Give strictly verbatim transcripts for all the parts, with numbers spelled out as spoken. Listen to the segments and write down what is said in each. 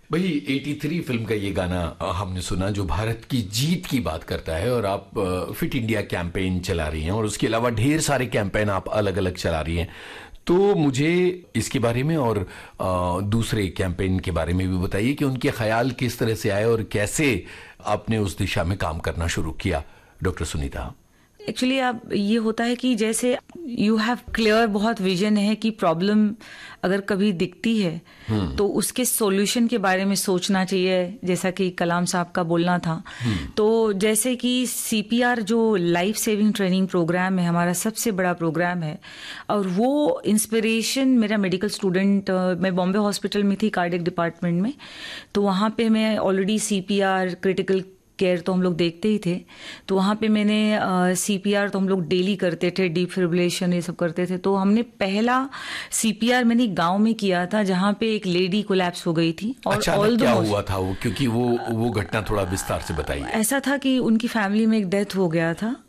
भाई तिरासी फिल्म का ये गाना हमने सुना जो भारत की जीत की बात करता है, और आप फिट इंडिया कैंपेन चला रही हैं और उसके अलावा ढेर सारे कैंपेन आप अलग अलग चला रही हैं। तो मुझे इसके बारे में और दूसरे कैंपेन के बारे में भी बताइए कि उनके ख्याल किस तरह से आए और कैसे आपने उस दिशा में काम करना शुरू किया, डॉक्टर सुनीता। एक्चुअली अब ये होता है कि जैसे यू हैव क्लियर, बहुत विजन है कि प्रॉब्लम अगर कभी दिखती है तो उसके सॉल्यूशन के बारे में सोचना चाहिए, जैसा कि कलाम साहब का बोलना था। तो जैसे कि सीपीआर जो लाइफ सेविंग ट्रेनिंग प्रोग्राम है, हमारा सबसे बड़ा प्रोग्राम है, और वो इंस्पिरेशन मेरा मेडिकल स्टूडेंट, मैं बॉम्बे हॉस्पिटल में थी कार्डियक डिपार्टमेंट में, तो वहाँ पे मैं ऑलरेडी सीपीआर क्रिटिकल केयर तो हम लोग देखते ही थे, तो वहाँ पे मैंने सीपीआर तो हम लोग डेली करते थे, डिफिब्रिलेशन ये सब करते थे। तो हमने पहला सीपीआर मैंने गांव में किया था जहाँ पे एक लेडी कोलैप्स हो गई थी। और अचानक क्या हुआ था वो, क्योंकि वो वो घटना थोड़ा विस्तार से बताइए। ऐसा था कि उनकी फैमिली में एक डेथ हो गया था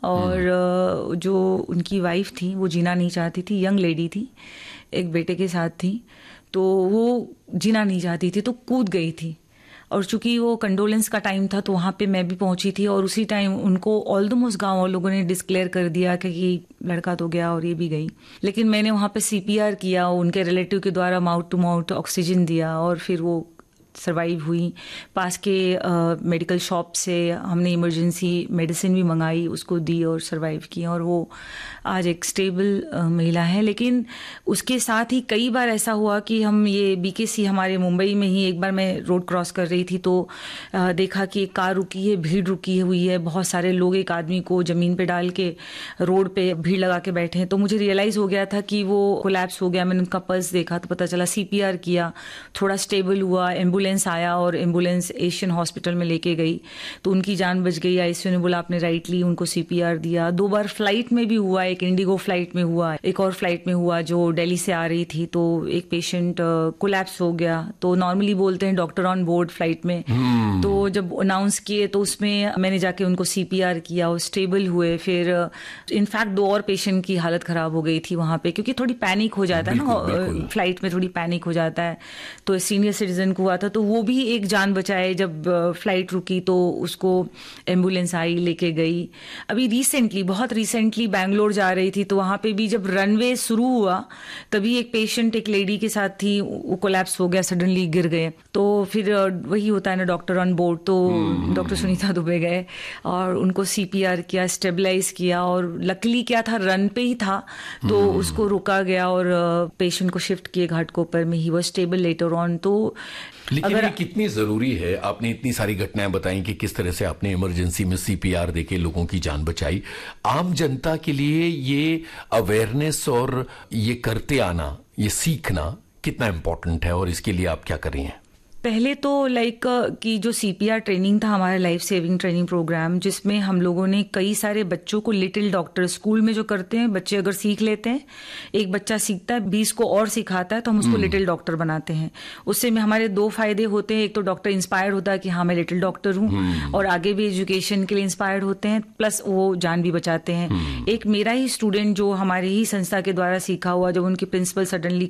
और जो उनकी वाइफ थी वो जीना नहीं चाहती थी, यंग लेडी थी, एक बेटे के साथ थी, तो वो जीना नहीं चाहती थी तो कूद गई थी। और चूंकि वो कंडोलेंस का टाइम था तो वहाँ पे मैं भी पहुंची थी, और उसी टाइम उनको ऑलमोस्ट गाँव वालों लोगों ने डिस्क्लेयर कर दिया कि लड़का तो गया और ये भी गई। लेकिन मैंने वहाँ पे सीपीआर किया, उनके रिलेटिव के द्वारा माउथ टू माउथ ऑक्सीजन दिया और फिर वो सर्वाइव हुई। पास के मेडिकल शॉप से हमने इमरजेंसी मेडिसिन भी मंगाई, उसको दी और सर्वाइव की, और वो आज एक स्टेबल महिला है। लेकिन उसके साथ ही कई बार ऐसा हुआ कि हम ये बीकेसी हमारे मुंबई में ही, एक बार मैं रोड क्रॉस कर रही थी तो आ, देखा कि एक कार रुकी है, भीड़ रुकी हुई है, बहुत सारे लोग एक आदमी को ज़मीन पे डाल के रोड पे भीड़ लगा के बैठे हैं। तो मुझे रियलाइज़ हो गया था कि वो कोलैप्स हो गया। मैंने उनका पल्स देखा तो पता चला, सीपीआर किया, थोड़ा स्टेबल हुआ, एम्बुलेंस आया और एम्बुलेंस एशियन हॉस्पिटल में लेके गई तो उनकी जान बच गई। आईसीयू ने बोला आपने राइट ली, उनको सीपीआर दिया। दो बार फ्लाइट में भी हुआ, एक इंडिगो फ्लाइट में हुआ, एक और फ्लाइट में हुआ जो दिल्ली से आ रही थी, तो एक पेशेंट कोलैप्स हो गया। तो नॉर्मली बोलते हैं डॉक्टर ऑन बोर्ड फ्लाइट में, hmm. तो जब अनाउंस किए तो उसमें मैंने जाके उनको सीपीआर किया और स्टेबल हुए। फिर इनफैक्ट दो और पेशेंट की हालत खराब हो गई थी वहां पे, क्योंकि थोड़ी पैनिक हो जाता है ना फ्लाइट में, थोड़ी पैनिक हो जाता है। तो सीनियर सिटीजन को हुआ था तो वो भी एक जान बचाए। जब फ्लाइट रुकी तो उसको एम्बुलेंस आई, लेके गई। अभी रिसेंटली, बहुत रिसेंटली बैंगलोर जा रही थी तो वहां पे भी जब रनवे शुरू हुआ तभी एक पेशेंट एक लेडी के साथ थी, वो कोलैप्स हो गया, सडनली गिर गए। तो फिर वही होता है ना डॉक्टर ऑन बोर्ड, तो डॉक्टर सुनीता दुबे गए और उनको सीपीआर किया, स्टेबलाइज किया, और लकीली क्या था रन पे ही था तो उसको रोका गया और पेशेंट को शिफ्ट किए घाटकोपर में, he was stable later on. तो लेकिन ये कितनी जरूरी है, आपने इतनी सारी घटनाएं बताई कि किस तरह से आपने इमरजेंसी में सीपीआर देके लोगों की जान बचाई। आम जनता के लिए ये अवेयरनेस और ये करते आना, ये सीखना कितना इंपॉर्टेंट है, और इसके लिए आप क्या कर रही हैं? पहले तो लाइक कि जो सीपीआर ट्रेनिंग था हमारा लाइफ सेविंग ट्रेनिंग प्रोग्राम, जिसमें हम लोगों ने कई सारे बच्चों को लिटिल डॉक्टर स्कूल में जो करते हैं, बच्चे अगर सीख लेते हैं, एक बच्चा सीखता है, बीस को और सिखाता है, तो हम उसको लिटिल डॉक्टर बनाते हैं। उससे में हमारे दो फायदे होते हैं, एक तो डॉक्टर इंस्पायर्ड होता है कि हाँ मैं लिटिल डॉक्टर हूँ, और आगे भी एजुकेशन के लिए इंस्पायर्ड होते हैं, प्लस वो जान भी बचाते हैं। एक मेरा ही स्टूडेंट जो हमारे ही संस्था के द्वारा सीखा हुआ, जब उनकी प्रिंसिपल सडनली